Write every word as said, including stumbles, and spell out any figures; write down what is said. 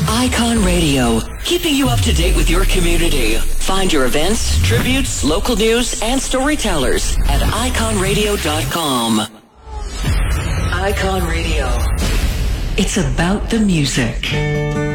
Icon Radio, keeping you up to date with your community. Find your events, tributes, local news, and storytellers at icon radio dot com. Icon Radio. It's about the music.